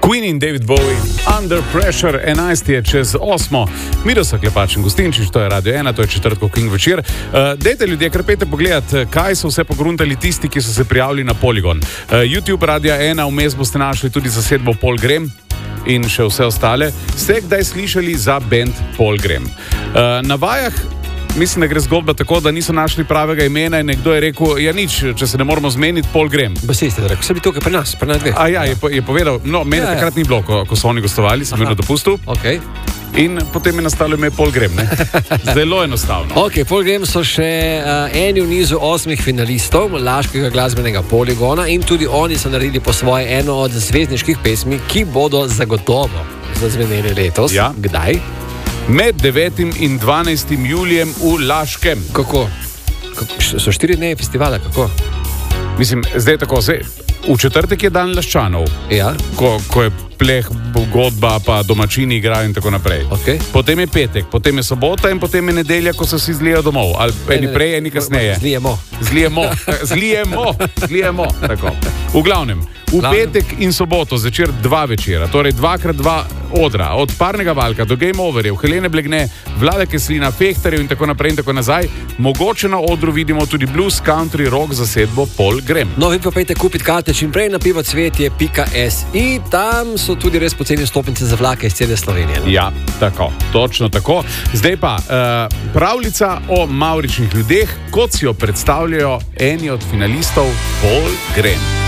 Queen in David Bowie, Under Pressure, 11 je čez 8. Miroslav Klepač in Gustinčič, to je Radio 1, to je četrtkov King večer. Dejte ljudje, kar pejte pogledati, kaj so vse pogruntali tisti, ki so se prijavili na Polygon. YouTube Radio 1, vmes boste našli tudi zasedbo Paul Graham in še vse ostale. Ste kdaj slišali za band Paul Graham? Na vajah mislim, da gre zgodba tako, da niso našli pravega imena in nekdo je rekel, ja nič, če se ne moramo zmeniti, Paul Graham. Basiste, da rekel, sem bi tukaj pri nas dve. Je povedal, no, mene takrat ni bilo, ko so oni gostovali, sem bil na dopustu. Okay. In potem je nastalo ime Paul Graham, ne? Zelo enostavno. Ok, Paul Graham so še eni v nizu 8 finalistov laškega glasbenega Polygona in tudi oni so naredili po svoje eno od zvezdniških pesmi, ki bodo zagotovo zazveneli letos. Ja. Kdaj? Med 9. in 12. julijem v Laškem. Kako? So 4 dni festivala, kako? Mislim, zdaj tako, v četrtek je dan Laščanov, ja. Ko je pleh, godba, pa domačini igrajo in tako naprej. Okay. Potem je petek, potem je sobota in potem je nedelja, ko se vsi zlijejo domov. Ali eni prej, eni kasneje. Zlijemo. Tako. V glavnem, petek in soboto, zvečer 2 večera, torej 2x2 odra, od Parnega valka do Game Overjev, Helene Blegne, Vlade Keslina, Fehtarjev in tako naprej in tako nazaj. Mogoče na odru vidimo tudi blues, country, rock zasedbo Paul Graham. No, vi pa pejte kupiti karte čim prej na pivocvetje.si, tam so tudi res poceni stopnice za vlake iz cele Slovenije. No? Ja, tako, točno tako. Zdaj pa, pravljica o mavričnih ljudeh, kot si jo predstavljajo eni od finalistov Paul Graham.